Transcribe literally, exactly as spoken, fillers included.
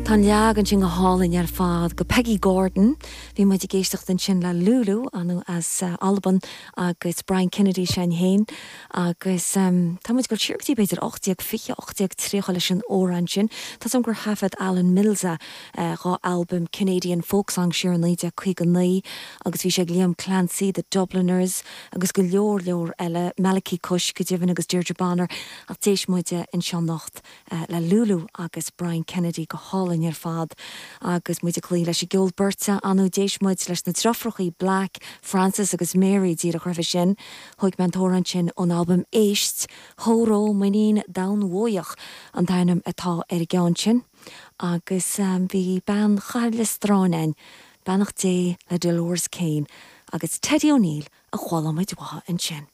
Tá leagan sin go hálinn ar fád go Peggy Gordon, bhí muid géisteach den sin le Lulu anú as uh, Alban agus Brian Kennedy sin héin agus um, tá muid gur siirtí beidir ochtaíag fiche ochtaíag tríocha leis an óran sin, Tás an gur hafad Alan Millsa uh, rá album Canadian folk song siar an leide chuig an naí agus bhí sé Liam Clancy, The Dubliners agus go leor leor eile Malachi Cush go dtíobhann agus Deirdre Banner ach tééis muide in sean nacht uh, le Lulu agus Brian Kennedy go hálinn ar fad agus muide clí leis i Gil Berta anú déis muid leis na trofrochaí Black, Francis agus Mary dír a chuirfa sin chuig man tóran sin ón album Éist Thóró muoín damhóiach an dainm atá ar i gceann sin agus um, bhí ban chaile stráin bannach dé le Dolores Kane agus Teddy O'Neill a chhála muid watha an sin.